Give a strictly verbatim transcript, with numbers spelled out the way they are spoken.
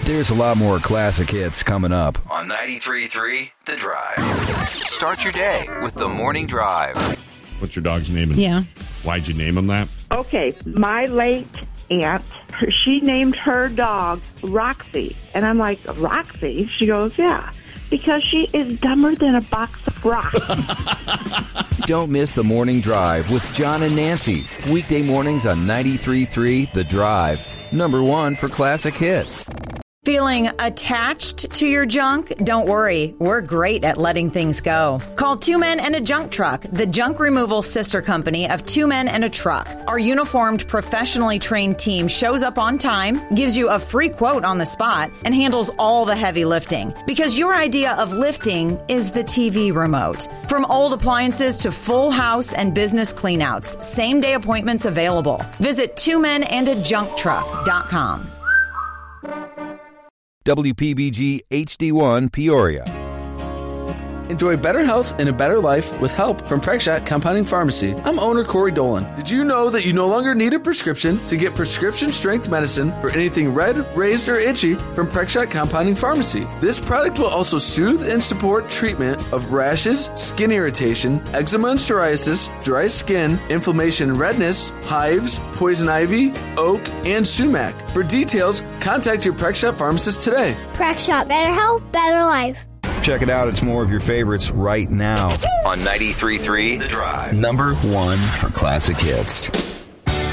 There's a lot more classic hits coming up on ninety-three point three The Drive. Start your day with The Morning Drive. What's your dog's name? And yeah. Why'd you name him that? Okay, my late aunt, she named her dog Roxy. And I'm like, Roxy? She goes, yeah, because she is dumber than a box of rocks. Don't miss The Morning Drive with John and Nancy. Weekday mornings on ninety-three point three The Drive. Number one for classic hits. Feeling attached to your junk? Don't worry, we're great at letting things go. Call Two Men and a Junk Truck, the junk removal sister company of Two Men and a Truck. Our uniformed, professionally trained team shows up on time, gives you a free quote on the spot, and handles all the heavy lifting. Because your idea of lifting is the T V remote. From old appliances to full house and business cleanouts, same day appointments available. Visit two men and a junk truck dot com. W P B G H D one Peoria. Enjoy better health and a better life with help from Prexshot Compounding Pharmacy. I'm owner Corey Dolan. Did you know that you no longer need a prescription to get prescription strength medicine for anything red, raised, or itchy from Prexshot Compounding Pharmacy? This product will also soothe and support treatment of rashes, skin irritation, eczema and psoriasis, dry skin, inflammation and redness, hives, poison ivy, oak, and sumac. For details, contact your Prexshot pharmacist today. Prexshot, better health, better life. Check it out. It's more of your favorites right now on ninety-three point three The Drive. Number one for classic hits.